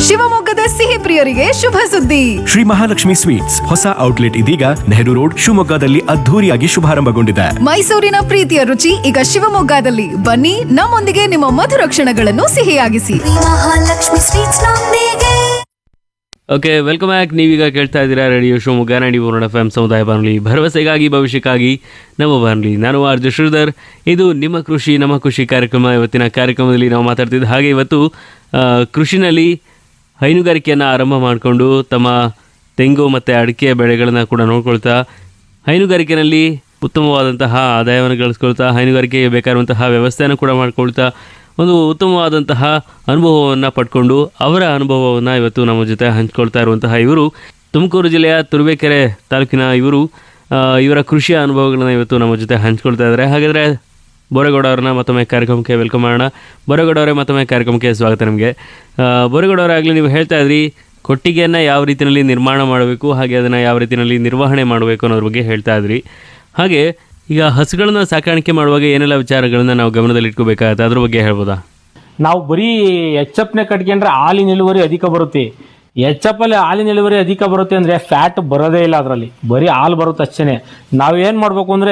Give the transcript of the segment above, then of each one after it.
ಶಿವಮೊಗ್ಗದ ಸಿಹಿ ಪ್ರಿಯರಿಗೆ ಶುಭ ಸುದ್ದಿ. ಶ್ರೀ ಮಹಾಲಕ್ಷ್ಮಿ ಸ್ವೀಟ್ಸ್ ಹೊಸ ಔಟ್ಲೆಟ್ ಇದೀಗ ನೆಹರು ರೋಡ್ ಶಿವಮೊಗ್ಗದಲ್ಲಿ ಅದ್ಧೂರಿಯಾಗಿ ಶುಭಾರಂಭಗೊಂಡಿದೆ. ಮೈಸೂರಿನ ಪ್ರೀತಿಯ ರುಚಿ ಈಗ ಶಿವಮೊಗ್ಗದಲ್ಲಿ. ಬನ್ನಿ, ನಮ್ಮೊಂದಿಗೆ ನಿಮ್ಮ ಮಧುರ ಕ್ಷಣಗಳನ್ನು ಸಿಹಿಯಾಗಿಸಿ. ಮಹಾಲಕ್ಷ್ಮಿ ಸ್ವೀಟ್ಸ್ ನೊಂದಿಗೆ. Okay, welcome back. ನೀವೀಗ ಕೇಳ್ತಾ ಇದ್ದೀರಾ ರೇಡಿಯೋ ಶಿವಮೊಗ್ಗ 94 FM ಸಮುದಾಯ ಬಾನುಲಿ, ಭರವಸೆಗಾಗಿ ಭವಿಷ್ಯಕ್ಕಾಗಿ ನಮ್ಮ ಬಾನುಲಿ. ನಾನು ಆರ್ಜೆ ಶ್ರೀಧರ್. ಇದು ನಿಮ್ಮ ಕೃಷಿ ನಮ್ಮ ಖುಷಿ ಕಾರ್ಯಕ್ರಮ. ಇವತ್ತಿನ ಕಾರ್ಯಕ್ರಮದಲ್ಲಿ ನಾವು ಮಾತಾಡ್ತಿದ್ದು ಹಾಗೆ ಇವತ್ತು ಕೃಷಿನಲ್ಲಿ ಹೈನುಗಾರಿಕೆಯನ್ನು ಆರಂಭ ಮಾಡಿಕೊಂಡು ತಮ್ಮ ತೆಂಗು ಮತ್ತು ಅಡಿಕೆ ಬೆಳೆಗಳನ್ನು ಕೂಡ ನೋಡ್ಕೊಳ್ತಾ ಹೈನುಗಾರಿಕೆಯಲ್ಲಿ ಉತ್ತಮವಾದಂತಹ ಆದಾಯವನ್ನು ಗಳಿಸ್ಕೊಳ್ತಾ ಹೈನುಗಾರಿಕೆಗೆ ಬೇಕಾಗಿರುವಂತಹ ವ್ಯವಸ್ಥೆಯನ್ನು ಕೂಡ ಮಾಡಿಕೊಳ್ತಾ ಒಂದು ಉತ್ತಮವಾದಂತಹ ಅನುಭವವನ್ನು ಪಡ್ಕೊಂಡು ಅವರ ಅನುಭವವನ್ನು ಇವತ್ತು ನಮ್ಮ ಜೊತೆ ಹಂಚ್ಕೊಳ್ತಾ ಇರುವಂತಹ ಇವರು ತುಮಕೂರು ಜಿಲ್ಲೆಯ ತುರುವೇಕೆರೆ ತಾಲೂಕಿನ ಇವರ ಕೃಷಿಯ ಅನುಭವಗಳನ್ನು ಇವತ್ತು ನಮ್ಮ ಜೊತೆ ಹಂಚ್ಕೊಳ್ತಾ ಇದ್ದಾರೆ. ಹಾಗಾದರೆ ಬೋರೇಗೌಡ ಅವ್ರನ್ನ ಮತ್ತೊಮ್ಮೆ ಕಾರ್ಯಕ್ರಮಕ್ಕೆ ವೆಲ್ಕಮ್ ಮಾಡೋಣ. ಬೋರೇಗೌಡ ಅವರೇ, ಮತ್ತೊಮ್ಮೆ ಕಾರ್ಯಕ್ರಮಕ್ಕೆ ಸ್ವಾಗತ ನಿಮಗೆ. ಬೋರೇಗೌಡ ಅವರಾಗಲಿ ನೀವು ಹೇಳ್ತಾ ಇದ್ರಿ ಕೊಟ್ಟಿಗೆಯನ್ನು ಯಾವ ರೀತಿಯಲ್ಲಿ ನಿರ್ಮಾಣ ಮಾಡಬೇಕು, ಹಾಗೆ ಅದನ್ನು ಯಾವ ರೀತಿಯಲ್ಲಿ ನಿರ್ವಹಣೆ ಮಾಡಬೇಕು ಅನ್ನೋದ್ರ ಬಗ್ಗೆ ಹೇಳ್ತಾ ಇದ್ರಿ. ಹಾಗೆ ಈಗ ಹಸುಗಳನ್ನ ಸಾಕಾಣಿಕೆ ಮಾಡುವಾಗ ಏನೆಲ್ಲ ವಿಚಾರಗಳನ್ನ ನಾವು ಗಮನದಲ್ಲಿ ಇಟ್ಕೋಬೇಕಾಗತ್ತೆ, ಅದ್ರ ಬಗ್ಗೆ ಹೇಳ್ಬೋದಾ? ನಾವು ಬರೀ ಎಚ್ಚಪ್ನೆ ಕಟ್ಕೊಂಡ್ರೆ ಹಾಲಿನ ಇಳುವರಿ ಅಧಿಕ ಬರುತ್ತೆ. ಎಚ್ಚಪ್ಪಲ್ಲಿ ಹಾಲಿನ ಇಳುವರಿ ಅಧಿಕ ಬರುತ್ತೆ ಅಂದರೆ ಫ್ಯಾಟ್ ಬರೋದೇ ಇಲ್ಲ, ಅದರಲ್ಲಿ ಬರೀ ಹಾಲು ಬರುತ್ತೆ ಅಷ್ಟೇ. ನಾವೇನು ಮಾಡಬೇಕು ಅಂದರೆ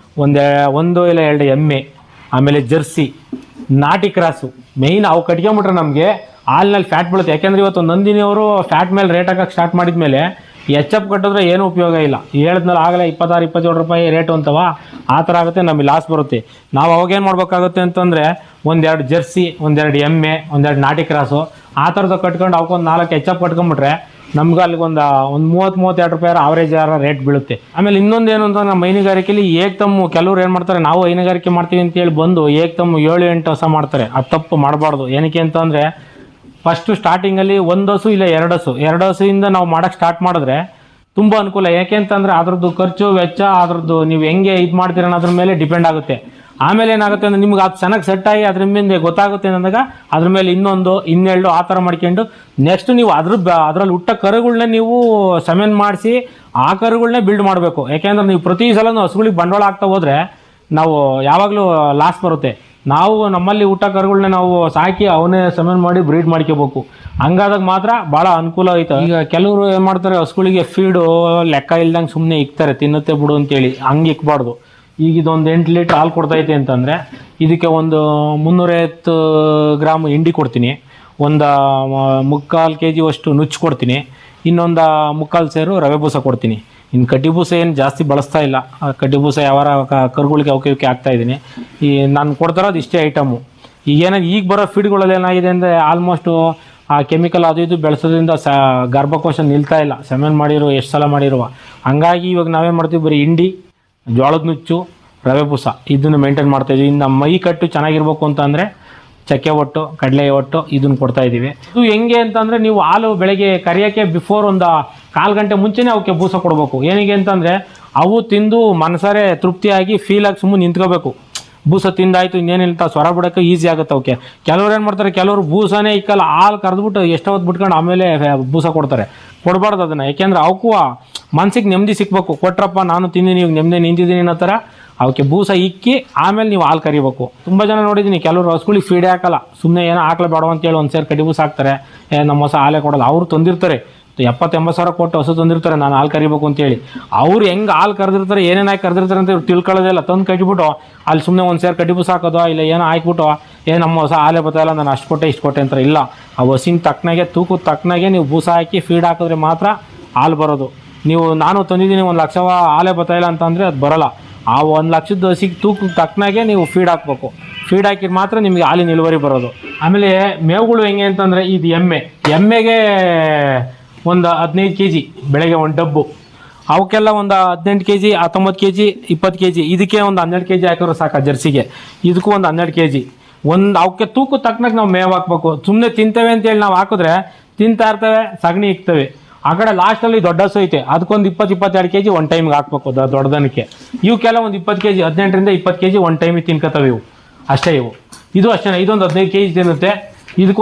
ಒಂದು ಇಲ್ಲ ಎರಡು ಎಮ್ಮೆ, ಆಮೇಲೆ ಜರ್ಸಿ, ನಾಟಿ ಕ್ರಾಸು ಮೇಯ್ನ್ ಅವು ಕಟ್ಕೊಂಬಿಟ್ರೆ ನಮಗೆ ಹಾಲಿನಲ್ಲಿ ಫ್ಯಾಟ್ ಬೀಳುತ್ತೆ. ಯಾಕೆಂದರೆ ಇವತ್ತು ನಂದಿನಿಯವರು ಫ್ಯಾಟ್ ಮೇಲೆ ರೇಟ್ ಹಾಕಕ್ಕೆ ಸ್ಟಾರ್ಟ್ ಮಾಡಿದ ಮೇಲೆ ಎಚ್ ಕಟ್ಟಿದ್ರೆ ಏನೂ ಉಪಯೋಗ ಇಲ್ಲ. ಹೇಳಿದ್ಮೇಲೆ ಆಗಲೇ 26-27 ರೂಪಾಯಿ ರೇಟು ಅಂತವ, ಆ ಥರ ಆಗುತ್ತೆ, ನಮಗೆ ಲಾಸ್ ಬರುತ್ತೆ. ನಾವು ಅವಾಗೇನು ಮಾಡ್ಬೇಕಾಗುತ್ತೆ ಅಂತಂದರೆ ಒಂದೆರಡು ಜರ್ಸಿ, ಒಂದೆರಡು ಎಮ್ಮೆ, ಒಂದೆರಡು ನಾಟಿ ಕ್ರಾಸು ಆ ಥರದ್ದು ಕಟ್ಕೊಂಡು ಅವಕ್ಕೊಂದು 4 ಎಚ್ ಕಟ್ಕೊಂಬಿಟ್ರೆ ನಮ್ಗೆ ಅಲ್ಲಿಗೊಂದು 30-32 ರೂಪಾಯಿ ಆವ್ರೇಜ್ ರೇಟ್ ಬೀಳುತ್ತೆ. ಆಮೇಲೆ ಇನ್ನೊಂದೇನು ಅಂತ ನಮ್ಮ ಹೈನುಗಾರಿಕೆಯಲ್ಲಿ ಏಕ್ತಮ್ಮು ಕೆಲವ್ರು ಏನು ಮಾಡ್ತಾರೆ, ನಾವು ಹೈನುಗಾರಿಕೆ ಮಾಡ್ತೀವಿ ಅಂತೇಳಿ ಬಂದು ಏಕ್ತಮ್ಮು 7-8 ಹಸ ಮಾಡ್ತಾರೆ. ಅದು ತಪ್ಪು ಮಾಡಬಾರ್ದು. ಏನಕ್ಕೆ ಅಂತಂದರೆ ಫಸ್ಟು ಸ್ಟಾರ್ಟಿಂಗಲ್ಲಿ 1 ಹಸು ಇಲ್ಲ 2 ಹಸುವಿಂದ ನಾವು ಮಾಡೋಕ್ಕೆ ಸ್ಟಾರ್ಟ್ ಮಾಡಿದ್ರೆ ತುಂಬ ಅನುಕೂಲ. ಯಾಕೆ ಅಂತಂದರೆ ಅದ್ರದ್ದು ಖರ್ಚು ವೆಚ್ಚ ಅದ್ರದ್ದು ನೀವು ಹೆಂಗೆ ಇದು ಮಾಡ್ತೀರ ಅನ್ನೋದ್ರ ಮೇಲೆ ಡಿಪೆಂಡ್ ಆಗುತ್ತೆ. ಆಮೇಲೆ ಏನಾಗುತ್ತೆ ಅಂದರೆ ನಿಮ್ಗೆ ಅದು ಚೆನ್ನಾಗಿ ಸೆಟ್ ಆಗಿ ಅದ್ರ ಮೇಲೆ ಗೊತ್ತಾಗುತ್ತೆ ಅಂದಾಗ ಅದ್ರ ಮೇಲೆ ಇನ್ನೊಂದು 12 ಆ ಥರ ಮಾಡ್ಕೊಂಡು ನೆಕ್ಸ್ಟ್ ನೀವು ಅದರಲ್ಲಿ ಹುಟ್ಟ ಕರುಗಳನ್ನ ನೀವು ಸಮೇನ್ ಮಾಡಿಸಿ ಆ ಕರುಗಳನ್ನೇ ಬಿಲ್ಡ್ ಮಾಡಬೇಕು. ಯಾಕೆಂದ್ರೆ ನೀವು ಪ್ರತಿ ಸಲ ಹಸುಗಳಿಗೆ ಬಂಡವಾಳ ಆಗ್ತಾ ಹೋದರೆ ನಾವು ಯಾವಾಗಲೂ ಲಾಸ್ ಬರುತ್ತೆ. ನಾವು ನಮ್ಮಲ್ಲಿ ಊಟ ಕರುಗಳನ್ನ ನಾವು ಸಾಕಿ ಅವನ್ನೇ ಸಮೇನ್ ಮಾಡಿ ಬ್ರೀಡ್ ಮಾಡ್ಕೋಬೇಕು. ಹಂಗಾದಾಗ ಮಾತ್ರ ಭಾಳ ಅನುಕೂಲ ಐತೆ. ಈಗ ಕೆಲವರು ಏನು ಮಾಡ್ತಾರೆ, ಹಸುಗಳಿಗೆ ಫೀಡು ಲೆಕ್ಕ ಇಲ್ದಂಗೆ ಸುಮ್ಮನೆ ಇಕ್ತಾರೆ, ತಿನ್ನುತ್ತೆ ಬಿಡು ಅಂತೇಳಿ. ಹಂಗೆ ಇಕ್ಬಾರ್ದು. ಈಗ ಇದೊಂದು 8 ಲೀಟ್ರ್ ಹಾಲು ಕೊಡ್ತೈತೆ ಅಂತಂದರೆ ಇದಕ್ಕೆ ಒಂದು 350 ಗ್ರಾಮ್ ಹಿಂಡಿ ಕೊಡ್ತೀನಿ, ಒಂದು 3/4 kg ಅಷ್ಟು ನುಚ್ಚು ಕೊಡ್ತೀನಿ, ಇನ್ನೊಂದು 3/4 ಸೇರು ರವೆ ಬೂಸ ಕೊಡ್ತೀನಿ. ಇನ್ನು ಕಡ್ಡಿ ಬೂಸ ಏನು ಜಾಸ್ತಿ ಬಳಸ್ತಾ ಇಲ್ಲ. ಕಡ್ಡಿ ಬೂಸ ಯಾವಾರ ಕರುಗಳಿಗೆ ಅವಕ್ಕೆ ಹಾಕ್ತಾಯಿದ್ದೀನಿ. ಈ ನಾನು ಕೊಡ್ತಾರೋದು ಇಷ್ಟೇ ಐಟಮು. ಈಗ ಬರೋ ಫೀಡ್ಗಳಲ್ಲಿ ಏನಾಗಿದೆ ಅಂದರೆ ಆಲ್ಮೋಸ್ಟು ಆ ಕೆಮಿಕಲ್ ಅದು ಇದು ಬೆಳೆಸೋದ್ರಿಂದ ಗರ್ಭಕೋಶ ನಿಲ್ತಾ ಇಲ್ಲ, ಸಮೇನ್ ಮಾಡಿರೋ ಎಷ್ಟು ಸಲ ಮಾಡಿರುವ. ಹಂಗಾಗಿ ಇವಾಗ ನಾವೇನು ಮಾಡ್ತೀವಿ, ಬರೀ ಹಿಂಡಿ, ಜೋಳದ ನುಚ್ಚು, ರವೆ ಬೂಸ ಇದನ್ನು ಮೇಂಟೈನ್ ಮಾಡ್ತಾಯಿದ್ವಿ. ಇನ್ನು ನಮ್ಮ ಮೈ ಕಟ್ಟು ಚೆನ್ನಾಗಿರ್ಬೇಕು ಅಂತಂದರೆ ಚಕ್ಕೆ ಒಟ್ಟು, ಕಡಲೆ ಒಟ್ಟು ಇದನ್ನು ಕೊಡ್ತಾಯಿದ್ದೀವಿ. ಇದು ಹೆಂಗೆ ಅಂತಂದರೆ ನೀವು ಹಾಲು ಬೆಳಗ್ಗೆ ಕರಿಯೋಕ್ಕೆ ಬಿಫೋರ್ ಒಂದು 1/4 ಗಂಟೆ ಮುಂಚೆನೇ ಅವಕ್ಕೆ ಬೂಸ ಕೊಡಬೇಕು. ಏನಿಗೆ ಅಂತಂದರೆ ಅವು ತಿಂದು ಮನಸಾರೆ ತೃಪ್ತಿಯಾಗಿ ಫೀಲಾಗಿ ಸುಮ್ಮನೆ ನಿಂತ್ಕೋಬೇಕು. ಬೂಸ ತಿಂದಾಯಿತು ಇನ್ನೇನಿಲ್ಲ ಸ್ವರ ಬಿಡೋಕ್ಕೆ ಈಸಿ ಆಗುತ್ತೆ ಅವಕ್ಕೆ. ಕೆಲವ್ರು ಏನು ಮಾಡ್ತಾರೆ, ಕೆಲವರು ಬೂಸನೇ ಇಕ್ಕಲ್ಲ, ಹಾಲು ಕರೆದ್ಬಿಟ್ಟು ಎಷ್ಟೋ ಹೊತ್ತು ಬಿಟ್ಕೊಂಡು ಆಮೇಲೆ ಬೂಸ ಕೊಡ್ತಾರೆ. ಕೊಡಬಾರ್ದು ಅದನ್ನು. ಯಾಕೆಂದ್ರೆ ಅವಕ್ಕೂ ಮನ್ಸಿಗೆ ನೆಮ್ಮದಿ ಸಿಕ್ಬೇಕು. ಕೊಟ್ರಪ್ಪ ನಾನು ತಿಂದಿನಿ, ಈಗ ನೆಮ್ಮದಿ ನಿಂತಿದ್ದೀನಿ ಅನ್ನೋ ಥರ ಅವಕ್ಕೆ ಬೂಸ ಇಕ್ಕಿ ಆಮೇಲೆ ನೀವು ಹಾಲು ಕರಿಬೇಕು. ತುಂಬ ಜನ ನೋಡಿದ್ದೀನಿ, ಕೆಲವರು ಹಸುಗಳಿಗೆ ಫೀಡೇ ಹಾಕಲ್ಲ, ಸುಮ್ಮನೆ ಏನೋ ಹಾಕ್ಲೇ ಬೇಡ ಅಂತೇಳಿ ಒಂದು ಸೇರು ಕಡ್ಡಿ ಬೂಸ ಹಾಕ್ತಾರೆ. ನಮ್ಮ ಹೊಸ ಹಾಲೇ ಕೊಡಲ್ಲ. ಅವರು ತಂದಿರ್ತಾರೆ 70-80 ಸಾವಿರ ಕೊಟ್ಟು ಹಸು ತಂದಿರ್ತಾರೆ ನಾನು ಹಾಲು ಕರಿಬೇಕು ಅಂತೇಳಿ. ಅವ್ರು ಹೆಂಗೆ ಹಾಲು ಕರೆದಿರ್ತಾರೆ, ಏನೇನಾಗಿ ಕರೆದಿರ್ತಾರೆ ಅಂತ ಇವ್ರು ತಿಳ್ಕೊಳ್ಳೋದಿಲ್ಲ. ತಂದು ಕಟ್ಟಿಬಿಟ್ಟು ಅಲ್ಲಿ ಸುಮ್ಮನೆ ಒಂದು ಸೇರು ಕಡ್ಡಿ ಬೂಸ ಹಾಕೋದು, ಇಲ್ಲ ಏನೋ ಹಾಕ್ಬಿಟ್ಟು ನಮ್ಮ ಹೊಸ ಹಾಲೇ ಬರ್ತಾಯಿಲ್ಲ ನಾನು ಅಷ್ಟು ಕೊಟ್ಟೆ ಇಷ್ಟು ಕೊಟ್ಟೆ ಅಂತಾರೆ. ಇಲ್ಲ, ಆ ಹಸಿನ ತಕ್ಕನಾಗೆ ತೂಕದ ತಕ್ಕನಾಗೆ ನೀವು ಬೂಸ ಹಾಕಿ ಫೀಡ್ ಹಾಕಿದ್ರೆ ಮಾತ್ರ ಹಾಲು ಬರೋದು. ನಾನು ತಂದಿದ್ದೀನಿ 1 ಲಕ್ಷ ಹಾಲೇ ಬರ್ತಾಯಿಲ್ಲ ಅಂತಂದರೆ ಅದು ಬರೋಲ್ಲ. ಆ 1 ಲಕ್ಷದ ಹಸಿಗೆ ತೂಕದ ತಕ್ಕನಾಗೆ ನೀವು ಫೀಡ್ ಹಾಕಬೇಕು. ಫೀಡ್ ಹಾಕಿದ್ರೆ ಮಾತ್ರ ನಿಮಗೆ ಹಾಲಿನ ಇಳುವರಿ ಬರೋದು. ಆಮೇಲೆ ಮೇವುಗಳು ಹೆಂಗೆ ಅಂತಂದರೆ ಇದು ಎಮ್ಮೆಗೆ ಒಂದು 15 kg ಬೆಳಗ್ಗೆ ಒಂದು ಡಬ್ಬು, ಅವಕ್ಕೆಲ್ಲ ಒಂದು 18 kg 19 kg 20 kg, ಇದಕ್ಕೆ ಒಂದು 12 kg ಹಾಕಿದ್ರು ಸಾಕು. ಜರ್ಸಿಗೆ ಇದಕ್ಕೂ ಒಂದು 12 kg. ಅವಕ್ಕೆ ತೂಕು ತಕ್ಕನಾಗ ನಾವು ಮೇವು ಹಾಕ್ಬೇಕು. ಸುಮ್ಮನೆ ತಿಂತೇವೆ ಅಂತೇಳಿ ನಾವು ಹಾಕಿದ್ರೆ ತಿಂತಾ ಇರ್ತವೆ, ಸಗಣಿ ಇಕ್ತವೆ. ಆ ಕಡೆ ಲಾಸ್ಟಲ್ಲಿ ದೊಡ್ಡ ಹಸು ಐತೆ, ಅದಕ್ಕೊಂದು 20-22 kg ಒಂದು ಟೈಮ್ಗೆ ಹಾಕ್ಬೇಕು ದೊಡ್ಡದನಕ್ಕೆ. ಇವಕ್ಕೆಲ್ಲ ಒಂದು 20 kg 18-20 kg ಒಂದು ಟೈಮಿಗೆ ತಿನ್ಕೋತವೆ ಇವು ಅಷ್ಟೇ. ಇದು ಅಷ್ಟೇ. ಇದೊಂದು 15 kg ತಿನ್ನುತ್ತೆ. ಇದಕ್ಕೂ